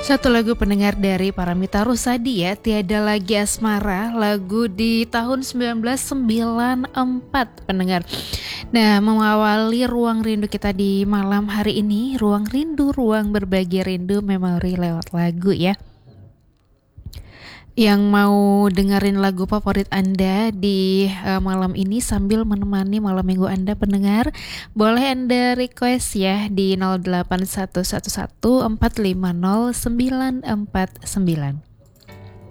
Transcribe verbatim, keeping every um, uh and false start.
Satu lagu pendengar dari Paramitha Rusady ya, Tiada Lagi Asmara, lagu di tahun sembilan belas sembilan puluh empat pendengar. Nah, mengawali ruang rindu kita di malam hari ini, ruang rindu, ruang berbagi rindu, memori lewat lagu ya. Yang mau dengerin lagu favorit Anda di uh, malam ini sambil menemani malam minggu Anda pendengar, boleh Anda request ya di nol delapan satu satu satu empat lima nol sembilan empat sembilan.